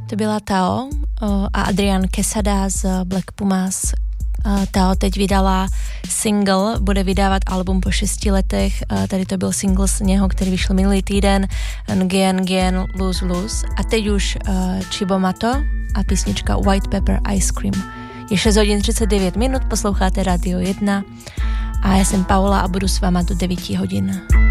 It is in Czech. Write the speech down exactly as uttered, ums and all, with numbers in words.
To byla Tao a Adrian Quesada z Black Pumas. Tao teď vydala single, bude vydávat album po šesti letech. Tady to byl single z něho, který vyšel minulý týden. Ngien, Ngien, Lose, Lose. A teď už Chibomato a písnička White Pepper Ice Cream. Je šest hodin třicet devět minut, posloucháte Radio jedna a já jsem Paula a budu s váma do devět hodin.